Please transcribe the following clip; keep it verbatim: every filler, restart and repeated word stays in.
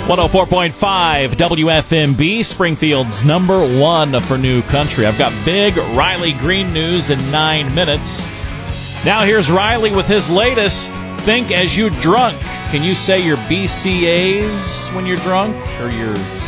one oh four point five W F M B, Springfield's number one for new country. I've got big Riley Green news in nine minutes. Now here's Riley with his latest, Think As You Drunk. Can you say your B C As when you're drunk? Or your